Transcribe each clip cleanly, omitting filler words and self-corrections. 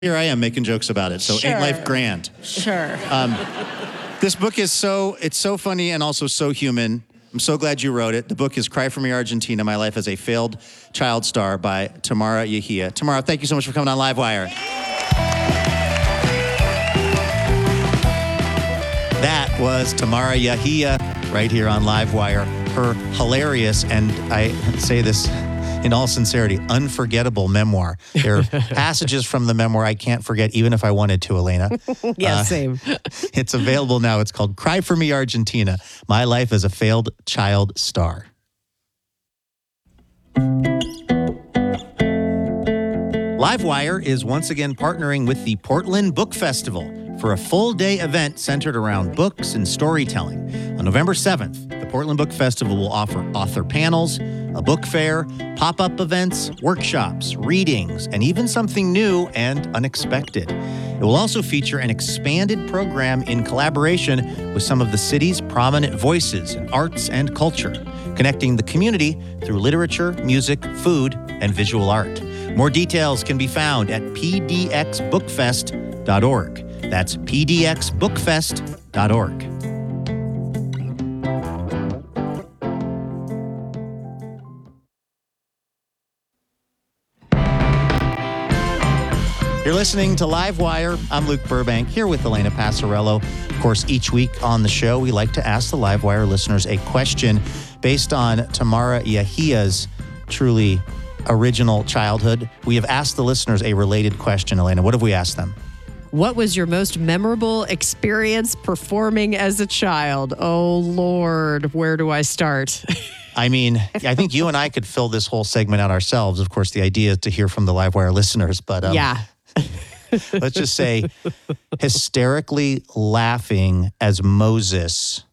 here I am making jokes about it. So Sure. Ain't Life Grand? Sure. This book is it's so funny and also so human. I'm so glad you wrote it. The book is Cry For Me Argentina, My Life as a Failed Child Star by Tamara Yahia. Tamara, thank you so much for coming on Livewire. That was Tamara Yahia right here on Livewire. Her hilarious, and I say this in all sincerity, unforgettable memoir. There are passages from the memoir I can't forget, even if I wanted to, Elena. Yeah, same. It's available now. It's called Cry For Me Argentina, My Life as a Failed Child Star. Livewire is once again partnering with the Portland Book Festival for a full-day event centered around books and storytelling. On November 7th, the Portland Book Festival will offer author panels, a book fair, pop-up events, workshops, readings, and even something new and unexpected. It will also feature an expanded program in collaboration with some of the city's prominent voices in arts and culture, connecting the community through literature, music, food, and visual art. More details can be found at pdxbookfest.org. That's pdxbookfest.org. You're listening to Livewire. I'm Luke Burbank here with Elena Passarello. Of course, each week on the show, we like to ask the Livewire listeners a question based on Tamara Yahia's truly original childhood. We have asked the listeners a related question, Elena. What have we asked them? What was your most memorable experience performing as a child? Oh, Lord, where do I start? I mean, I think you and I could fill this whole segment out ourselves. Of course, the idea is to hear from the Livewire listeners, but yeah. Let's just say hysterically laughing as Moses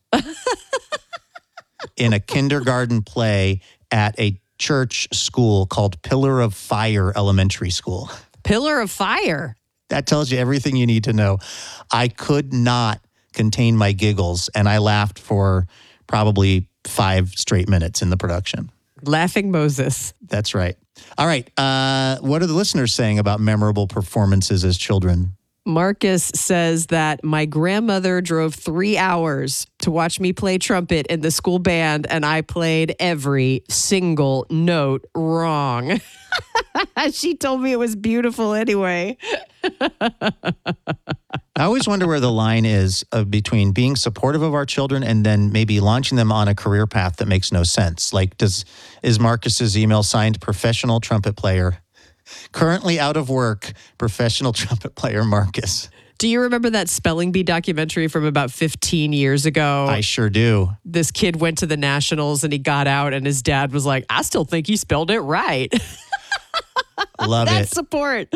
in a kindergarten play at a church school called Pillar of Fire Elementary School. Pillar of Fire? That tells you everything you need to know. I could not contain my giggles, and I laughed for probably 5 straight minutes in the production. Laughing Moses. That's right. All right. What are the listeners saying about memorable performances as children? Marcus says that my grandmother drove 3 hours to watch me play trumpet in the school band, and I played every single note wrong. She told me it was beautiful anyway. I always wonder where the line is between being supportive of our children and then maybe launching them on a career path that makes no sense. Like, is Marcus's email signed professional trumpet player? Currently out of work, professional trumpet player Marcus. Do you remember that Spelling Bee documentary from about 15 years ago? I sure do. This kid went to the Nationals and he got out and his dad was like, I still think he spelled it right. Love That's it. support.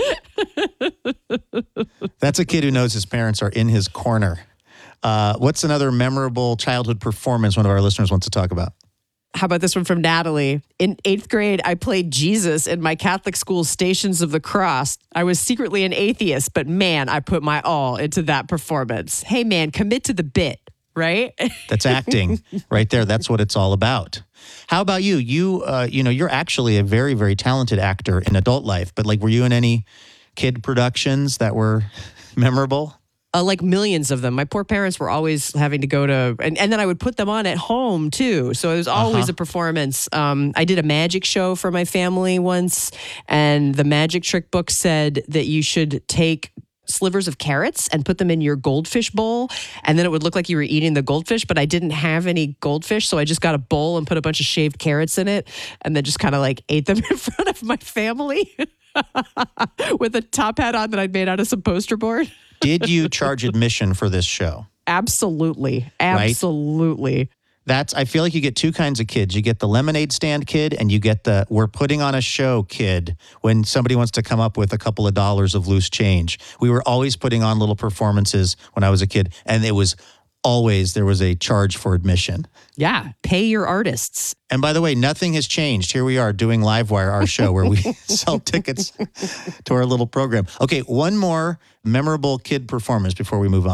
That's a kid who knows his parents are in his corner. What's another memorable childhood performance one of our listeners wants to talk about? How about this one from Natalie? In 8th grade, I played Jesus in my Catholic school's Stations of the Cross. I was secretly an atheist, but man, I put my all into that performance. Hey man, commit to the bit, right? That's acting right there. That's what it's all about. How about you? You're actually a very, very talented actor in adult life, but were you in any kid productions that were memorable? Like millions of them. My poor parents were always having to go to, and then I would put them on at home too. So it was always a performance. I did a magic show for my family once, and the magic trick book said that you should take slivers of carrots and put them in your goldfish bowl, and then it would look like you were eating the goldfish, but I didn't have any goldfish, so I just got a bowl and put a bunch of shaved carrots in it, and then just kind of ate them in front of my family with a top hat on that I'd made out of some poster board. Did you charge admission for this show? Absolutely. Absolutely. Right? I feel like you get 2 kinds of kids. You get the lemonade stand kid and you get the we're putting on a show kid when somebody wants to come up with a couple of dollars of loose change. We were always putting on little performances when I was a kid, and there was a charge for admission. Yeah. Pay your artists. And by the way, nothing has changed. Here we are doing Livewire, our show where we sell tickets to our little program. Okay, one more memorable kid performance before we move on.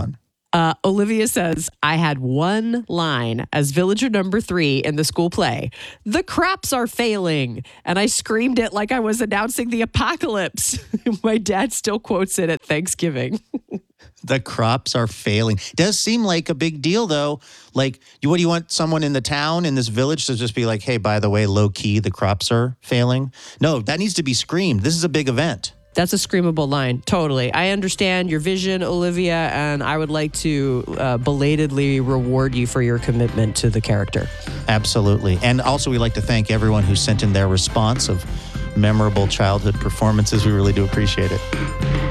Olivia says, I had one line as villager number 3 in the school play. The crops are failing. And I screamed it like I was announcing the apocalypse. My dad still quotes it at Thanksgiving. The crops are failing. Does seem like a big deal, though. Like, what do you want someone in the town, in this village, to just be like, hey, by the way, low key, the crops are failing? No, that needs to be screamed. This is a big event. That's a screamable line. Totally. I understand your vision, Olivia, and I would like to belatedly reward you for your commitment to the character. Absolutely. And also, we'd like to thank everyone who sent in their response of memorable childhood performances. We really do appreciate it.